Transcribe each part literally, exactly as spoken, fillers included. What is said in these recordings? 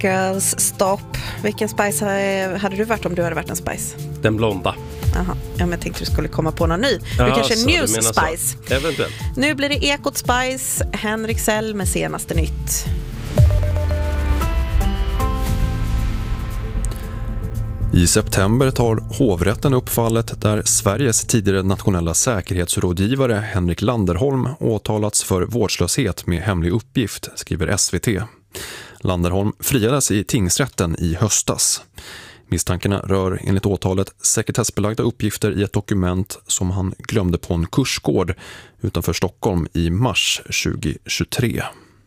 Girls Stop. Vilken Spice hade du varit om du hade varit en Spice? Den blonda. Jaha, ja, men jag tänkte du skulle komma på någon ny. Ja, du kanske så, News du Spice. Så. Eventuellt. Nu blir det Ekot Spice, Henrik Sell med senaste nytt. I september tar hovrätten upp fallet där Sveriges tidigare nationella säkerhetsrådgivare Henrik Landerholm åtalats för vårdslöshet med hemlig uppgift, skriver S V T. Landerholm friades i tingsrätten i höstas. Misstankarna rör enligt åtalet sekretessbelagda uppgifter i ett dokument som han glömde på en kursgård utanför Stockholm i mars tjugohundratjugotre.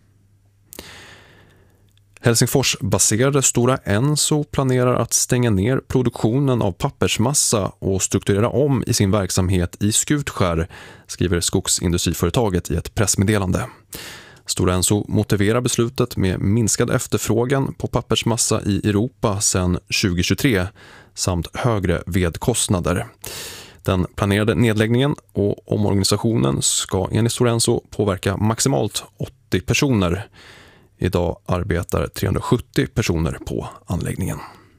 Helsingfors-baserade Stora Enso planerar att stänga ner produktionen av pappersmassa och strukturera om i sin verksamhet i Skutskär, skriver skogsindustriföretaget i ett pressmeddelande. Stora Enso motiverar beslutet med minskad efterfrågan på pappersmassa i Europa sedan tjugohundratjugotre samt högre vedkostnader. Den planerade nedläggningen och omorganisationen ska enligt Stora Enso påverka maximalt åttio personer. Idag arbetar trehundrasjuttio personer på anläggningen.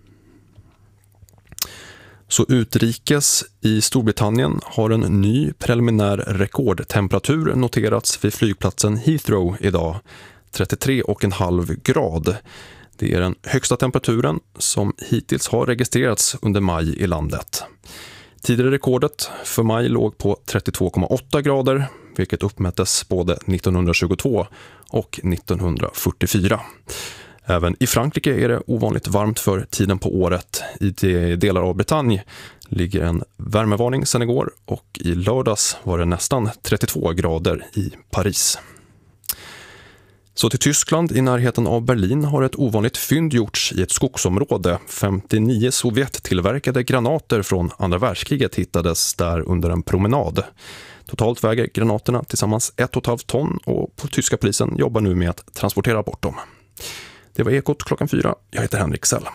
Så utrikes i Storbritannien har en ny preliminär rekordtemperatur noterats vid flygplatsen Heathrow idag, trettiotre komma fem grad. Det är den högsta temperaturen som hittills har registrerats under maj i landet. Tidigare rekordet för maj låg på trettiotvå komma åtta grader, vilket uppmättes både nittonhundratjugotvå och nittonhundrafyrtiofyra. Även i Frankrike är det ovanligt varmt för tiden på året. I de delar av Bretagne ligger en värmevarning sedan igår och i lördags var det nästan trettiotvå grader i Paris. Så till Tyskland, i närheten av Berlin, har ett ovanligt fynd gjorts i ett skogsområde. femtionio Sovjet-tillverkade granater från andra världskriget hittades där under en promenad. Totalt väger granaterna tillsammans ett och ett halvt ton och på tyska polisen jobbar nu med att transportera bort dem. Det var Ekot klockan fyra. Jag heter Henrik Sell.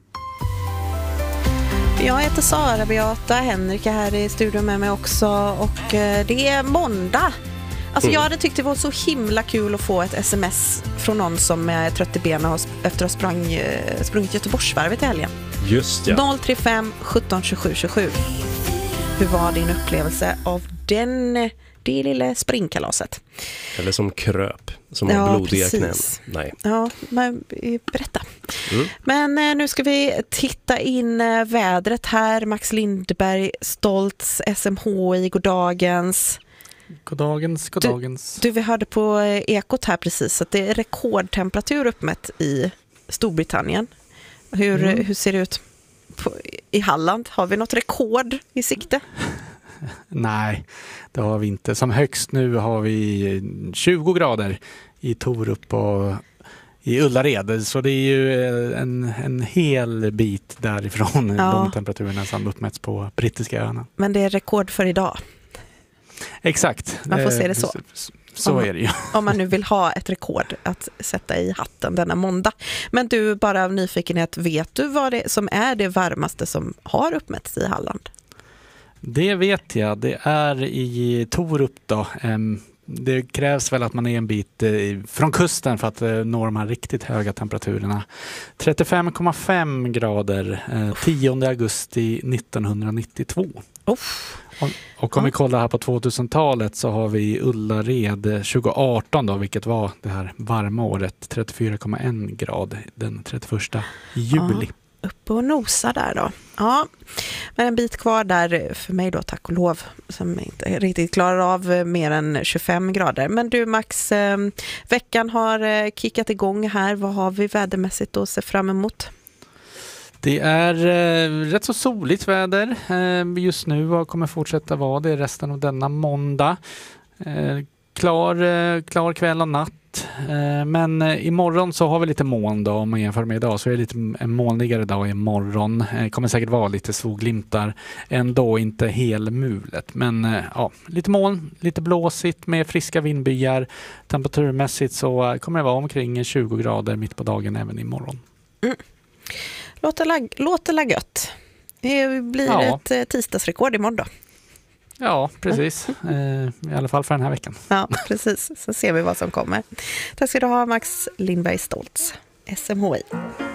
Jag heter Sara Beata. Henrik är här i studion med mig också. Och det är måndag. Alltså mm. jag hade tyckt det var så himla kul att få ett sms från någon som är trött i benen efter att ha sprang, sprungit Göteborgsvarvet i helgen. Just ja. noll tre fem sjutton tjugosju tjugosju. Hur var din upplevelse av den, det lilla springkalaset? Eller som kröp, som ja, har blodiga knän. Nej. Ja, men berätta. Mm. Men nu ska vi titta in vädret här. Max Lindberg, Stoltz, S M H I, goddagens. Goddagens, goddagens. Du, du, vi hörde på Ekot här precis att det är rekordtemperatur uppmätt i Storbritannien. Hur, mm. hur ser det ut på, i Halland? Har vi något rekord i sikte? Nej, det har vi inte. Som högst nu har vi tjugo grader i Torup och i Ullared. Så det är ju en, en hel bit därifrån ja. de temperaturerna som uppmätts på brittiska öarna. Men det är rekord för idag. Exakt. Man får se det så. Så om, är det ju. Om man nu vill ha ett rekord att sätta i hatten denna måndag. Men du, bara av nyfikenhet, vet du vad det som är det varmaste som har uppmätts i Halland? Det vet jag. Det är i Torup då. Det krävs väl att man är en bit från kusten för att nå de här riktigt höga temperaturerna. trettiofem komma fem grader tionde augusti nittonhundranittiotvå. Oh. Och, och om ja. vi kollar här på tvåtusentalet så har vi Ullared tjugo arton då, vilket var det här varma året, trettiofyra komma en grad den trettioförsta juli. Ja. Upp och nosa där då. Ja, men en bit kvar där för mig då, tack och lov, som inte riktigt klarar av mer än tjugofem grader. Men du Max, eh, veckan har eh, kickat igång här. Vad har vi vädermässigt att se fram emot? Det är eh, rätt så soligt väder eh, just nu och kommer fortsätta vara det resten av denna måndag. Eh, klar, eh, klar kväll och natt. Men imorgon så har vi lite moln då, om man jämför med idag så är det lite en molnigare dag imorgon. Det kommer säkert vara lite solglimtar, ändå inte helmulet. Men ja, lite moln, lite blåsigt med friska vindbyar. Temperaturmässigt så kommer det vara omkring tjugo grader mitt på dagen även imorgon. Mm. Låter, lag, låter lag gött. Det blir ja. ett tisdagsrekord imorgon då. Ja, precis. Eh, I alla fall för den här veckan. Ja, precis. Så ser vi vad som kommer. Tack ska du ha, Max Lindberg Stoltz. S M H I.